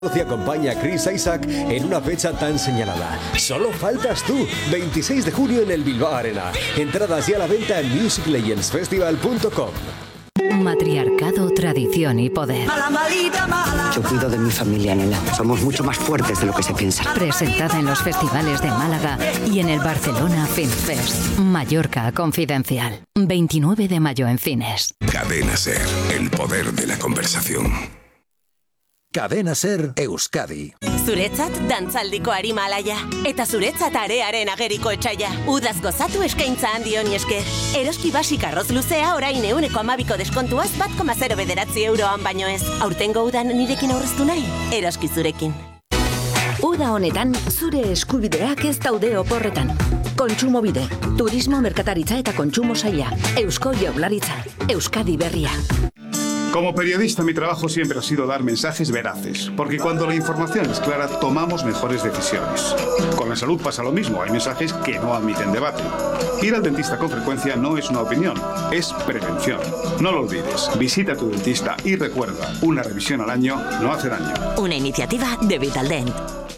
Y acompaña a Chris Isaac en una fecha tan señalada. Solo faltas tú, 26 de junio en el Bilbao Arena. Entradas ya a la venta en musiclegendsfestival.com. Matriarcado, tradición y poder. Yo cuido de mi familia, nena. Somos mucho más fuertes de lo que se piensa. Presentada en los festivales de Málaga y en el Barcelona Film Fest. Mallorca Confidencial. 29 de mayo en cines. Cadena SER, el poder de la conversación. Cadena SER Euskadi. Zuretzat dantzaldiko arima alaia. Eta zuretzat arearen ageriko etxaia. Udaz gozatu eskaintza handi honi esker. Eroski basik arroz luzea orain 12 deskontuaz 1,0 bederatzi euroan baino ez. Aurtengo udan nirekin aurreztu nahi? Eroski zurekin. Uda honetan, zure eskubideak ez daude oporretan. Kontsumobide, turismo, merkataritza eta kontsumo saila. Eusko Jaurlaritza, Euskadi berria. Como periodista, mi trabajo siempre ha sido dar mensajes veraces, porque cuando la información es clara, tomamos mejores decisiones. Con la salud pasa lo mismo, hay mensajes que no admiten debate. Ir al dentista con frecuencia no es una opinión, es prevención. No lo olvides, visita a tu dentista y recuerda, una revisión al año no hace daño. Una iniciativa de Vitaldent.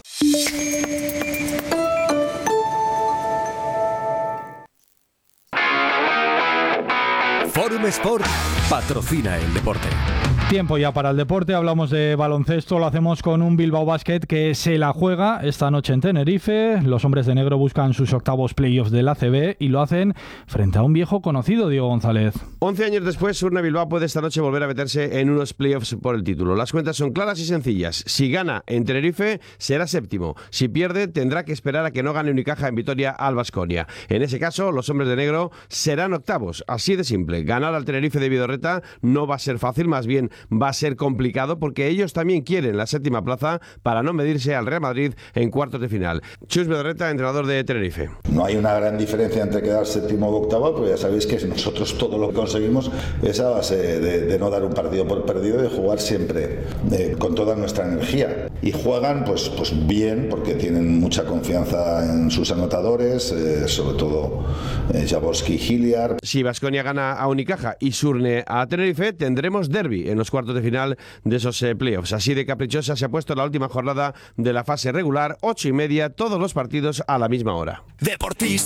Forum Sport patrocina el deporte. Tiempo ya para el deporte, hablamos de baloncesto, lo hacemos con un Bilbao Basket que se la juega esta noche en Tenerife. Los hombres de negro buscan sus octavos playoffs del ACB y lo hacen frente a un viejo conocido, Diego González. 11 años después, Surne Bilbao puede esta noche volver a meterse en unos playoffs por el título. Las cuentas son claras y sencillas. Si gana en Tenerife, será séptimo. Si pierde, tendrá que esperar a que no gane Unicaja en Vitoria al Baskonia. En ese caso, los hombres de negro serán octavos. Así de simple. Ganar al Tenerife de Vidorreta no va a ser fácil, más bien va a ser complicado porque ellos también quieren la séptima plaza para no medirse al Real Madrid en cuartos de final. Chus Vidorreta, entrenador de Tenerife. No hay una gran diferencia entre quedar séptimo o octavo, pero ya sabéis que nosotros todo lo que conseguimos es a base de no dar un partido por perdido, de jugar siempre con toda nuestra energía. Y juegan pues bien porque tienen mucha confianza en sus anotadores, sobre todo Jaworski y Hilliard. Si Baskonia gana a Unicaja y Surne a Tenerife, tendremos derbi en los cuartos de final de esos playoffs. Así de caprichosa se ha puesto la última jornada de la fase regular, 8:30, todos los partidos a la misma hora. Deportista.